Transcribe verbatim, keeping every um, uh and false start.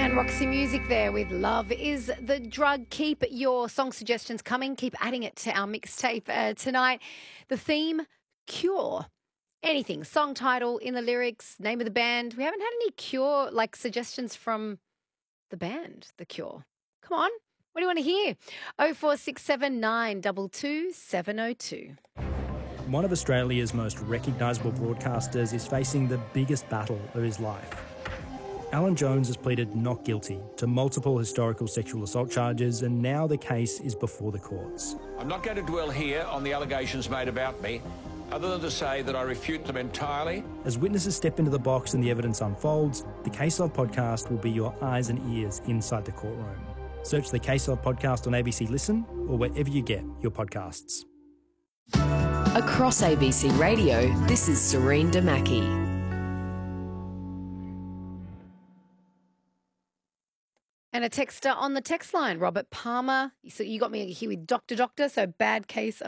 And Roxy Music there with Love is the Drug. Keep your song suggestions coming. Keep adding it to our mixtape uh, tonight. The theme, Cure. Anything. Song title, in the lyrics, name of the band. We haven't had any Cure, like, suggestions from the band, The Cure. Come on. What do you want to hear? oh four six seven nine two two seven oh two. One of Australia's most recognisable broadcasters is facing the biggest battle of his life. Alan Jones has pleaded not guilty to multiple historical sexual assault charges, and now the case is before the courts. I'm not going to dwell here on the allegations made about me, other than to say that I refute them entirely. As witnesses step into the box and the evidence unfolds, the Case Of podcast will be your eyes and ears inside the courtroom. Search the Case Of podcast on A B C Listen or wherever you get your podcasts. Across A B C Radio, this is Serene Damaki. And a texter on the text line, Robert Palmer. So you got me here with Doctor Doctor, so bad case of